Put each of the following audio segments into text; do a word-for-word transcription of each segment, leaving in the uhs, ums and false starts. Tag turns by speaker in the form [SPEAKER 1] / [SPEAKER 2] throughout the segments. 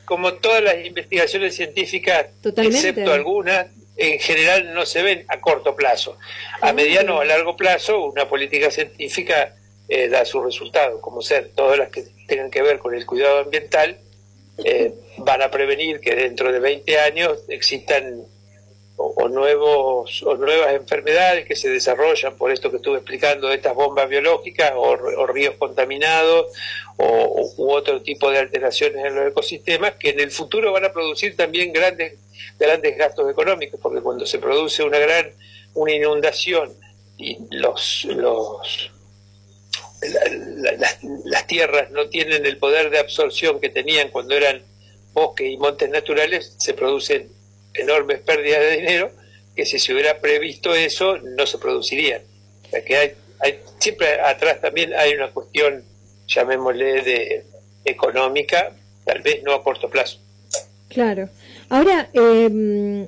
[SPEAKER 1] como todas las investigaciones científicas,
[SPEAKER 2] Totalmente.
[SPEAKER 1] excepto algunas, en general no se ven a corto plazo. A mediano o a largo plazo, una política científica eh, da sus resultados, como ser todas las que tengan que ver con el cuidado ambiental, eh, van a prevenir que dentro de veinte años existan o, o nuevos o nuevas enfermedades que se desarrollan por esto que estuve explicando, de estas bombas biológicas o, o ríos contaminados o, o u otro tipo de alteraciones en los ecosistemas que en el futuro van a producir también grandes grandes gastos económicos, porque cuando se produce una gran una inundación y los los la, la, las, las tierras no tienen el poder de absorción que tenían cuando eran bosques y montes naturales, se producen enormes pérdidas de dinero que si se hubiera previsto eso no se producirían. O sea que hay, hay siempre atrás también hay una cuestión, llamémosle, de económica, tal vez no a corto plazo.
[SPEAKER 2] Claro. Ahora, eh,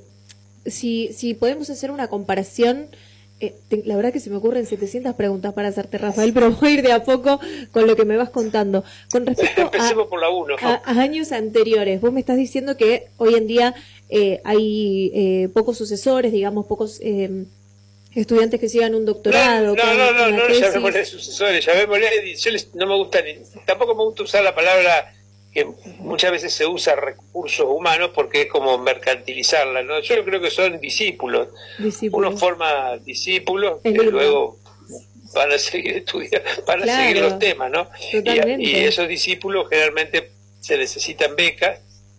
[SPEAKER 2] si, si podemos hacer una comparación, eh, te, la verdad que se me ocurren setecientas preguntas para hacerte, Rafael, pero voy a ir de a poco con lo que me vas contando. Con respecto
[SPEAKER 1] Empecemos
[SPEAKER 2] a,
[SPEAKER 1] por la uno, ¿no?
[SPEAKER 2] a, a años anteriores, vos me estás diciendo que hoy en día eh, hay eh, pocos sucesores, digamos, pocos eh, estudiantes que sigan un doctorado.
[SPEAKER 1] No, no, no, no, no, no llamémosle sucesores, llamémosle, yo les, no me gusta, ni, tampoco me gusta usar la palabra que muchas veces se usa recursos humanos porque es como mercantilizarla, ¿no? Yo creo que son discípulos. discípulos. Uno forma discípulos que luego van a seguir estudiando, van a claro, seguir los temas, ¿no? Y, y esos discípulos generalmente se necesitan becas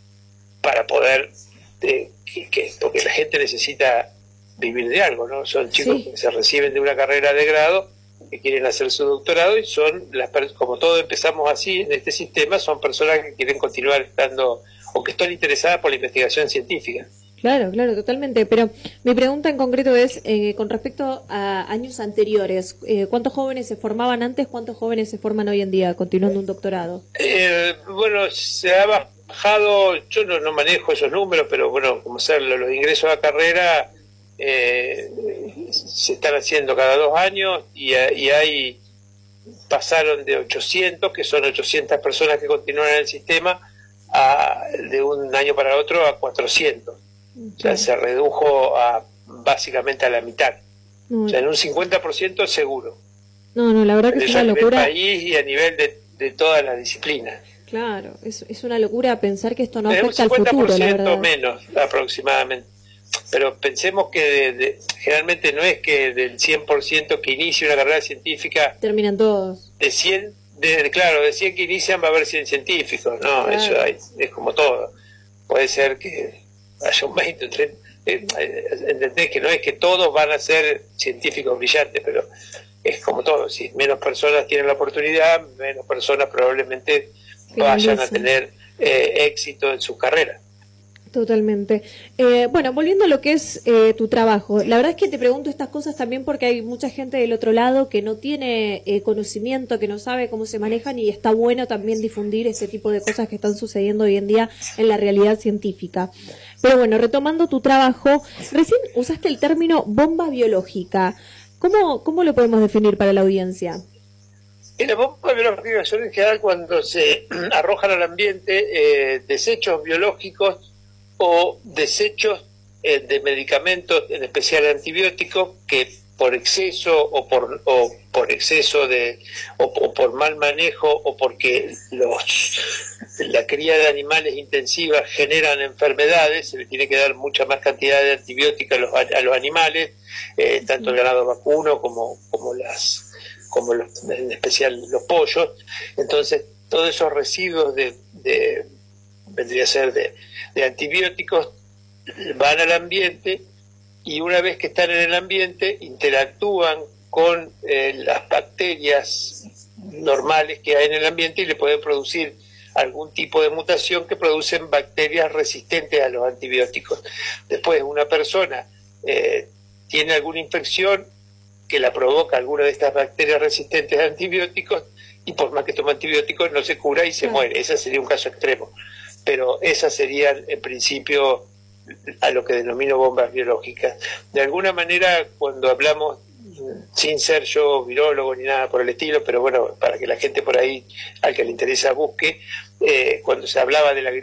[SPEAKER 1] para poder, eh, que, que, porque la gente necesita vivir de algo, ¿no? Son chicos sí. que se reciben de una carrera de grado, que quieren hacer su doctorado y son, las como todos empezamos así en este sistema, son personas que quieren continuar estando o que están interesadas por la investigación científica.
[SPEAKER 2] Claro, claro, totalmente. Pero mi pregunta en concreto es, eh, con respecto a años anteriores, eh, ¿cuántos jóvenes se formaban antes? ¿Cuántos jóvenes se forman hoy en día continuando un doctorado?
[SPEAKER 1] Eh, bueno, se ha bajado, yo no, no manejo esos números, pero bueno, como ser los ingresos a carrera eh, se están haciendo cada dos años y, y hay pasaron de ochocientos, que son ochocientas personas que continúan en el sistema, a, de un año para otro a cuatrocientos. Okay. O sea, se redujo a básicamente a la mitad. No. O sea, en un cincuenta por ciento seguro.
[SPEAKER 2] No, no, la verdad que es una locura.
[SPEAKER 1] A nivel país y a nivel de, de todas las disciplinas.
[SPEAKER 2] Claro, es, es una locura pensar que esto no afecta al futuro, la verdad.
[SPEAKER 1] Menos aproximadamente. Pero pensemos que de, de, generalmente no es que del cien por ciento que inicia una carrera científica
[SPEAKER 2] terminan todos.
[SPEAKER 1] De cien, de, claro, de cien que inician va a haber cien científicos, no, claro. Eso hay, es como todo. Puede ser que haya un veinte, treinta, eh, entendés que no es que todos van a ser científicos brillantes, pero es como todo, si menos personas tienen la oportunidad, menos personas probablemente vayan a tener eh, éxito en sus carreras.
[SPEAKER 2] Totalmente. Eh, bueno, volviendo a lo que es eh, tu trabajo, la verdad es que te pregunto estas cosas también porque hay mucha gente del otro lado que no tiene eh, conocimiento, que no sabe cómo se manejan y está bueno también difundir este tipo de cosas que están sucediendo hoy en día en la realidad científica. Pero bueno, retomando tu trabajo, recién usaste el término bomba biológica. ¿Cómo, cómo lo podemos definir para la audiencia?
[SPEAKER 1] En la bomba biológica son en general cuando se arrojan al ambiente eh, desechos biológicos o desechos eh, de medicamentos, en especial antibióticos, que por exceso o por o por exceso de o, o por mal manejo o porque los la cría de animales intensivas generan enfermedades, se le tiene que dar mucha más cantidad de antibióticos a los, a los animales, eh, tanto el ganado vacuno como como las como los, en especial los pollos. Entonces todos esos residuos de, de vendría a ser de, de antibióticos van al ambiente y una vez que están en el ambiente interactúan con eh, las bacterias normales que hay en el ambiente y le pueden producir algún tipo de mutación que producen bacterias resistentes a los antibióticos. Después una persona eh, tiene alguna infección que la provoca alguna de estas bacterias resistentes a antibióticos y por más que toma antibióticos no se cura y se muere. Ese sería un caso extremo. Pero esas serían en principio a lo que denomino bombas biológicas. De alguna manera, cuando hablamos, sin ser yo virólogo ni nada por el estilo, pero bueno, para que la gente por ahí, al que le interesa, busque, eh, cuando se hablaba de la